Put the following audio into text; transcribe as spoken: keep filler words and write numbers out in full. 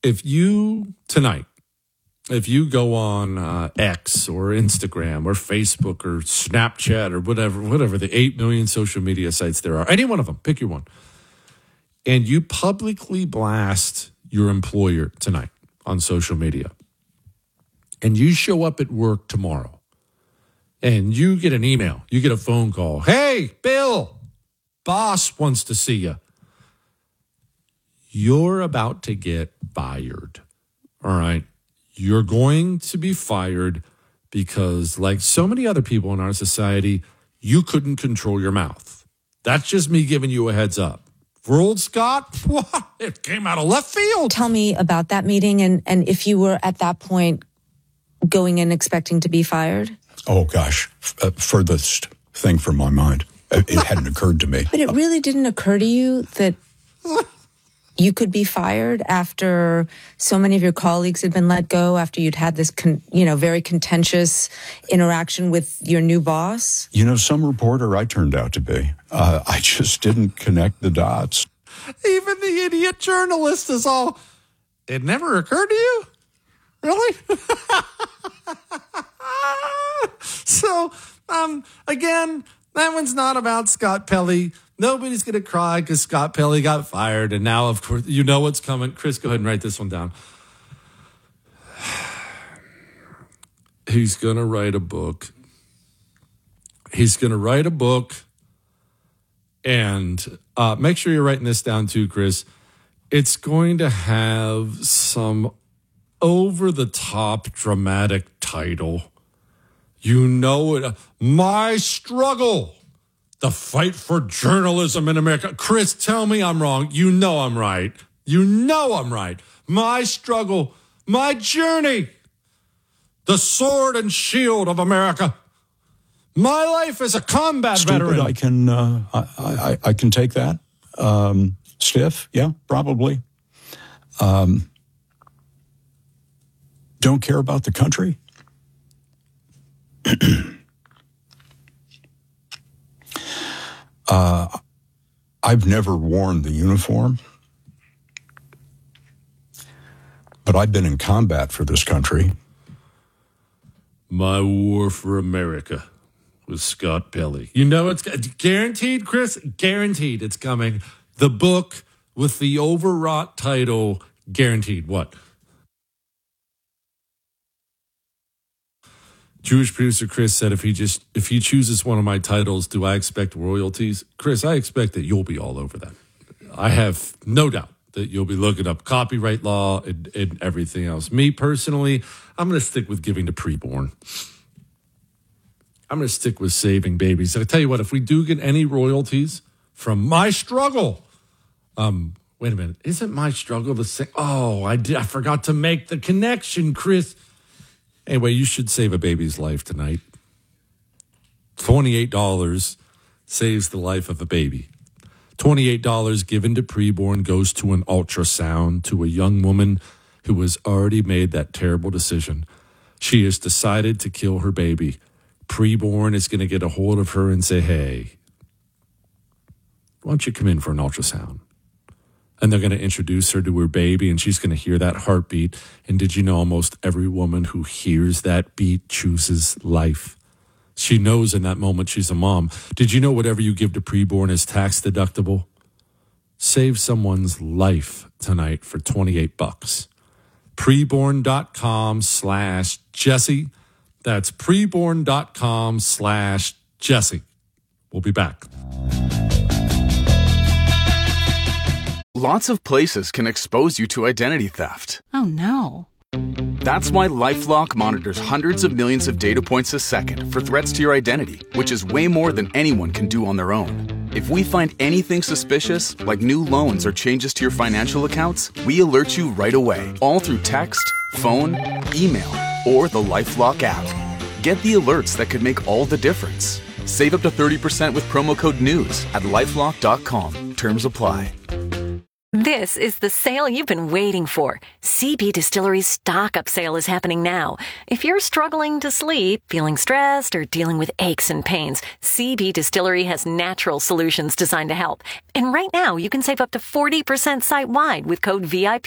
if you, tonight, if you go on uh, X or Instagram or Facebook or Snapchat or whatever, whatever the eight million social media sites there are, any one of them, pick your one, and you publicly blast your employer tonight on social media, and you show up at work tomorrow, and you get an email, you get a phone call, hey, Bill, boss wants to see you. You're about to get fired, all right? You're going to be fired because, like so many other people in our society, you couldn't control your mouth. That's just me giving you a heads up. For old Scott, what? It came out of left field. Tell me about that meeting and, and if you were at that point going in expecting to be fired. Oh, gosh. Uh, furthest thing from my mind. It, it hadn't occurred to me. But it really didn't occur to you that you could be fired after so many of your colleagues had been let go, after you'd had this, con, you know, very contentious interaction with your new boss? You know, some reporter I turned out to be. Uh, I just didn't connect the dots. Even the idiot journalist is all, it never occurred to you? Really? So, um, again, that one's not about Scott Pelley. Nobody's going to cry because Scott Pelley got fired. And now, of course, you know what's coming. Chris, go ahead and write this one down. He's going to write a book. He's going to write a book. And uh, make sure you're writing this down too, Chris. It's going to have some over-the-top dramatic title. You know it. My Struggle. The fight for journalism in America. Chris, tell me I'm wrong. You know I'm right. You know I'm right. My struggle, my journey, the sword and shield of America. My life as a combat Stupid, veteran. I can, uh, I, I, I can take that. Um, stiff, yeah, probably. Um, don't care about the country. Uh, I've never worn the uniform, but I've been in combat for this country. My War for America with Scott Pelley. You know it's guaranteed, Chris, guaranteed it's coming. The book with the overwrought title, guaranteed. What? Jewish producer Chris said, if he just if he chooses one of my titles, do I expect royalties? Chris, I expect that you'll be all over that. I have no doubt that you'll be looking up copyright law and, and everything else. Me personally, I'm going to stick with giving to preborn. I'm going to stick with saving babies. I'll tell you what, if we do get any royalties from My Struggle, um, wait a minute, isn't My Struggle the same? Oh, I did. I forgot to make the connection, Chris. Anyway, you should save a baby's life tonight. twenty-eight dollars saves the life of a baby. twenty-eight dollars given to preborn goes to an ultrasound to a young woman who has already made that terrible decision. She has decided to kill her baby. Preborn is going to get a hold of her and say, hey, why don't you come in for an ultrasound? And they're going to introduce her to her baby, and she's going to hear that heartbeat. And did you know almost every woman who hears that beat chooses life? She knows in that moment she's a mom. Did you know whatever you give to preborn is tax deductible? Save someone's life tonight for twenty-eight bucks. Preborn.com slash Jesse. That's preborn.com slash Jesse. We'll be back. Lots of places can expose you to identity theft. Oh, no. That's why LifeLock monitors hundreds of millions of data points a second for threats to your identity, which is way more than anyone can do on their own. If we find anything suspicious, like new loans or changes to your financial accounts, we alert you right away, all through text, phone, email, or the LifeLock app. Get the alerts that could make all the difference. Save up to thirty percent with promo code NEWS at lifelock dot com. Terms apply. This is the sale you've been waiting for. C B Distillery's stock up sale is happening now. If you're struggling to sleep, feeling stressed, or dealing with aches and pains, C B Distillery has natural solutions designed to help. And right now, you can save up to forty percent site-wide with code V I P